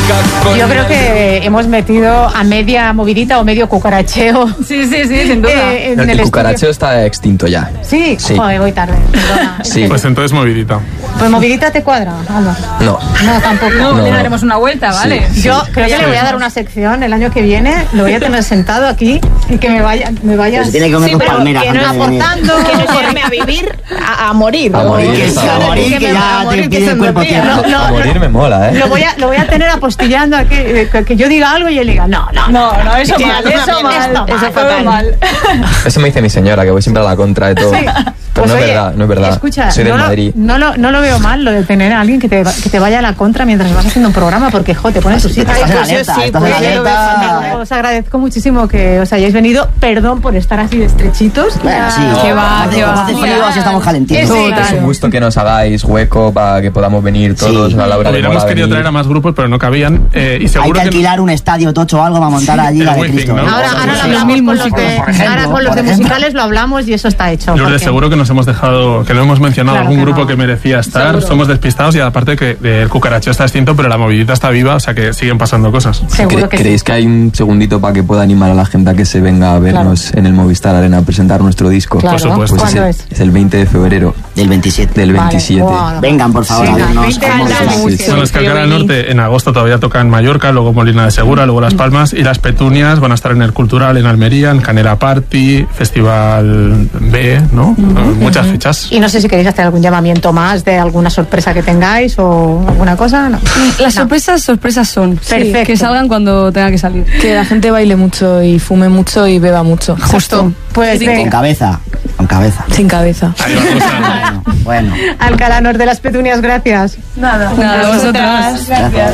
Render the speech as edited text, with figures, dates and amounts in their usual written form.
Yo creo que hemos metido a media movidita o medio cucaracheo. Sí, sin duda. El cucaracheo está extinto ya. Sí. Joder, voy tarde. Perdona. Sí. Pues entonces movidita. Pues movidita te cuadra, Alba. No, tampoco. No, le daremos una vuelta, ¿vale? Sí. Yo creo que le voy a dar una sección el año que viene, lo voy a tener sentado aquí y que me vaya Pues tiene que comer con palmeras que no antes de venir. aportando, Que no llevarme a vivir, a morir. A morir, Que exacto. a morir, que ya te pide el cuerpo tierra. a morir me mola, Lo voy a tener apostillando a que yo diga algo y él diga, no, eso Sí, mal, tú eso también, mal, esto eso fatal. mal. Eso me dice mi señora, que voy siempre a la contra de todo. Sí. Pero Pues no es oye, verdad, no es verdad. Escucha, soy de Madrid. no lo veo mal lo de tener a alguien que te vaya a la contra mientras vas haciendo un programa, porque te pone en tu sitio. Estás en alerta, estás en alerta. Os agradezco muchísimo que os hayáis venido. Perdón por estar así de estrechitos. Bueno, sí. Que va. Hace frío, así estamos calentitos. Sí, Es un gusto que nos hagáis hueco para que podamos venir todos Sí. a la hora de Hubiéramos querido traer a más grupos, pero no cabían. Y Hay seguro que que alquilar un estadio tocho o algo para montar allí el la de Wizzing, Cristo. ¿no? Ahora lo Sí. hablamos con los de, por ejemplo, ahora con los de musicales lo hablamos y eso está hecho. Lourdes, porque- seguro que nos hemos dejado, que no hemos mencionado Claro algún que grupo no. que merecía estar. Seguro. Somos despistados y aparte que el cucaracheo está extinto, pero la movidita está viva, o sea que siguen pasando cosas. Seguro que sí. ¿Creéis que hay un segundito para que pueda animar a la gente a que se venga a vernos en el Movistar Arena a presentar nuestro disco? Claro. Por supuesto. Pues ¿Cuándo es el 20 de febrero Del 27. del Vale. 27. Wow. Vengan, por favor, a Venga, vernos. 20 al años. Movistar. Sí, sí. Bueno, es que Alcalá del Norte en agosto todavía toca en Mallorca, luego Molina de Segura, luego Las Palmas y Las Petunias van a estar en el Cultural en Almería, en Canela Party, Festival B, ¿no? Muchas fechas. Y no sé si queréis hacer algún llamamiento más de alguna sorpresa que tengáis o alguna cosa. No. Las sorpresas son. Perfecto. Que salgan cuando tenga que salir. Que la gente baile mucho y fume mucho y beba mucho. Justo. Pues Con venga, cabeza. Con cabeza. Sin cabeza. Ahí vamos a- Bueno. Alcalá Norte de las Petunias, gracias. Nada, vosotras. Gracias.